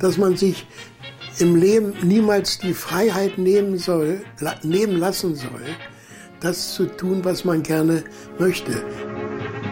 dass man sich im Leben niemals die Freiheit nehmen lassen soll, das zu tun, was man gerne möchte.